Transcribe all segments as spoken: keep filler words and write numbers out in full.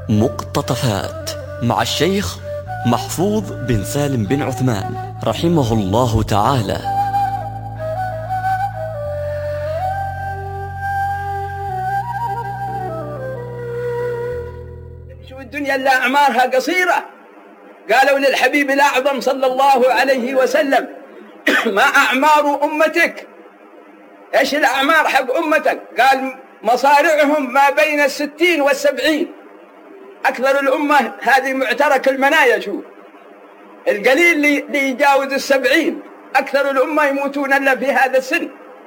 مقتطفات مع الشيخ محفوظ بن سالم بن عثمان رحمه الله تعالى. شو الدنيا إلا أعمارها قصيرة. قالوا للحبيب الأعظم صلى الله عليه وسلم: ما أعمار أمتك؟ إيش الأعمار حق أمتك؟ قال: مصارعهم ما بين الستين والسبعين. أكثر الأمة هذه معترك المنايا. شو القليل اللي يجاوز السبعين. أكثر الأمة يموتون إلا في هذا السن،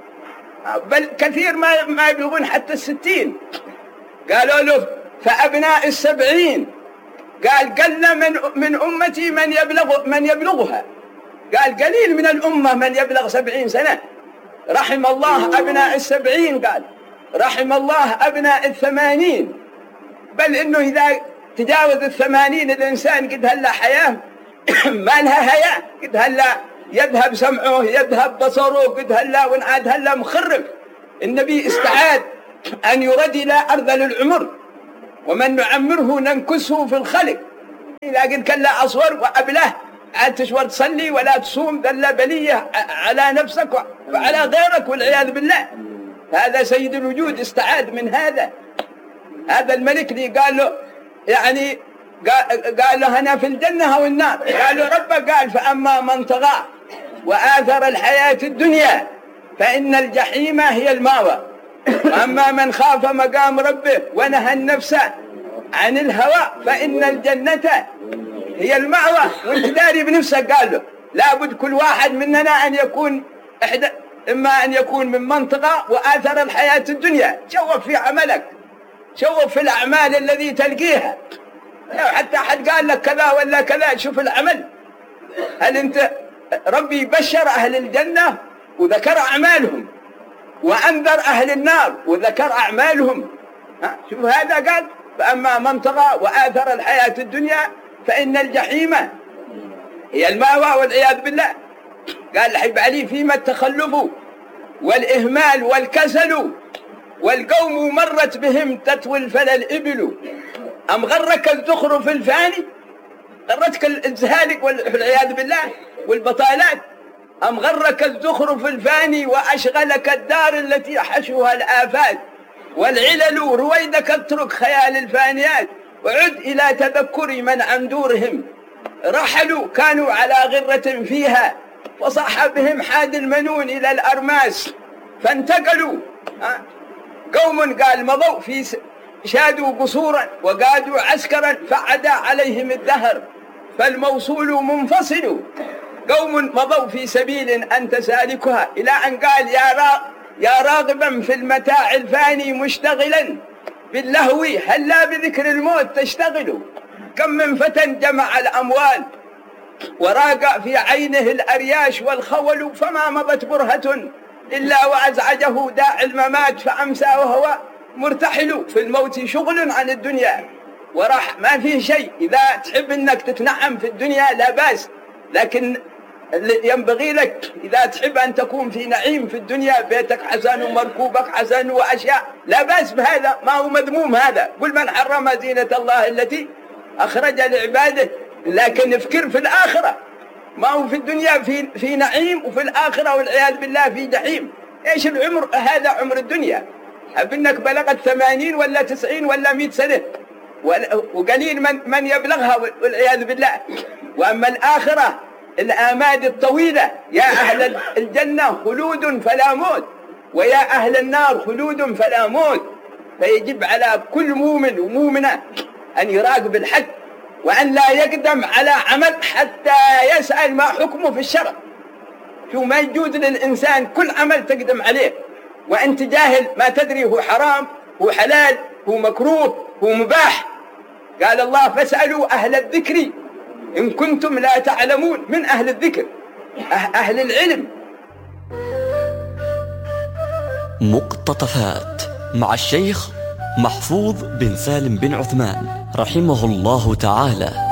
بل كثير ما ما يبلغون حتى الستين. قالوا له: فأبناء السبعين. قال: قل من من أمتي من يبلغ من يبلغها. قال: قليل من الأمة من يبلغ سبعين سنة. رحم الله أبناء السبعين. قال: رحم الله أبناء الثمانين. بل إنه إذا تجاوز الثمانين الإنسان قد هلا حياة ما لها حياة، قد هلا يذهب سمعه، يذهب بصره، قد هلا ونعاد هلا مخرف. النبي استعاد أن يرد إلى أرذل العمر، ومن نعمره ننكسه في الخلق. إذا قد كلا أصور وأبله عاد تشور تصلي ولا تصوم، ذل بلية على نفسك وعلى غيرك والعياذ بالله. هذا سيد الوجود استعاد من هذا. هذا الملك اللي قال له يعني قال له: أنا في الجنة أو النار؟ قال له: ربك قال: فأما من طغى وآثر الحياة الدنيا فإن الجحيم هي المأوى، وأما من خاف مقام ربه ونهى النفس عن الهوى فإن الجنة هي المأوى. وانت داري بنفسك. قال له: لابد كل واحد مننا أن يكون إحدى، إما أن يكون من منطقة وآثر الحياة الدنيا. شوف في عملك، شوف في الأعمال الذي تلقيها. لو حتى أحد قال لك كذا ولا كذا، شوف العمل. هل أنت ربي يبشر أهل الجنة وذكر أعمالهم، وأنذر أهل النار وذكر أعمالهم. ها شوف هذا قال: فأما من طغى وآثر الحياة الدنيا فإن الجحيم هي المأوى والعياذ بالله. قال الحبيب علي: فيما التخلف والإهمال والكسل والقوم مرت بهم تطوي الفلا الإبل. أم غرك الزخرف الفاني، غرتك الزهالك والعياذ بالله والبطالات. أم غرك الزخرف الفاني وأشغلك الدار التي حشوها الآفات والعلل. رويدك اترك خيال الفانيات وعد إلى تذكر من عن دورهم رحلوا. كانوا على غرة فيها فصح بهم حاد المنون إلى الأرماس فانتقلوا. قوم قال مضوا في شادوا قصورا وقادوا عسكرا فعدا عليهم الدهر فالموصول منفصل. قوم مضوا في سبيل أنت سالكها، إلى أن قال: يا را يا راغبا في المتاع الفاني مشتغلا باللهو هلا بذكر الموت تشتغل. كم من فتى جمع الأموال وراق في عينه الأرياش والخول، فما مضت برهة إلا وأزعجه داعي الممات فأمسى وهو مرتحل. في الموت شغل عن الدنيا وراح، ما فيه شيء. إذا تحب أنك تتنعم في الدنيا لا بأس، لكن ينبغي لك إذا تحب أن تكون في نعيم في الدنيا، بيتك حسن ومركوبك حسن وأشياء لا بأس بهذا، ما هو مذموم هذا. قل: من حرم زينة الله التي أخرج لعباده. لكن افكر في الآخرة، ما هو في الدنيا في في نعيم، وفي الآخرة والعياذ بالله في جحيم. إيش العمر هذا؟ عمر الدنيا أبنك بلغت ثمانين ولا تسعين ولا مئة سنة، وقليل من من يبلغها والعياذ بالله. وأما الآخرة الآماد الطويلة: يا أهل الجنة خلود فلا موت، ويا أهل النار خلود فلا موت. فيجب على كل مؤمن ومؤمنة أن يراقب الحق، وأن لا يقدم على عمل حتى يسأل ما حكمه في الشرع. شو ما يجوز للإنسان كل عمل تقدم عليه وأنت جاهل، ما تدري هو حرام هو حلال هو مكروه هو مباح. قال الله: فاسألوا أهل الذكر إن كنتم لا تعلمون. من أهل الذكر؟ أهل العلم. مقتطفات مع الشيخ محفوظ بن سالم بن عثمان رحمه الله تعالى.